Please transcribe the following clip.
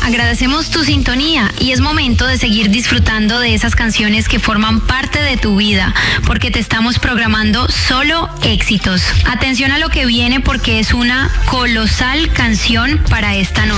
Agradecemos tu sintonía y es momento de seguir disfrutando de esas canciones que forman parte de tu vida, porque te estamos programando solo éxitos. Atención a lo que viene porque es una colosal canción para esta noche.